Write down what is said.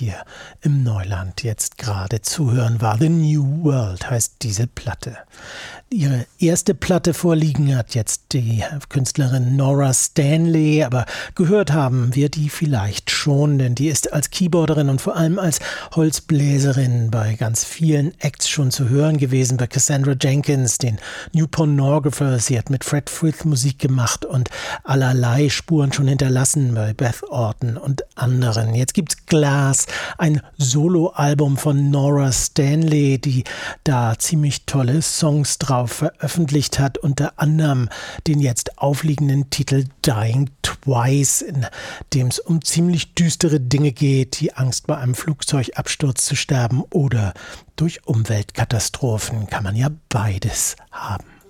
hier im Neuland jetzt gerade zu hören war. The New World heißt diese Platte. Ihre erste Platte vorliegen hat jetzt die Künstlerin Nora Stanley, aber gehört haben wir die vielleicht schon, denn die ist als Keyboarderin und vor allem als Holzbläserin bei ganz vielen Acts schon zu hören gewesen, bei Cassandra Jenkins, den New Pornographers. Sie hat mit Fred Frith Musik gemacht und allerlei Spuren schon hinterlassen bei Beth Orton und anderen. Jetzt gibt's Glass, ein Soloalbum von Nora Stanley, die da ziemlich tolle Songs drauf veröffentlicht hat, unter anderem den jetzt aufliegenden Titel Dying Twice, in dem es um ziemlich düstere Dinge geht, die Angst bei einem Flugzeugabsturz zu sterben oder durch Umweltkatastrophen, kann man ja beides haben.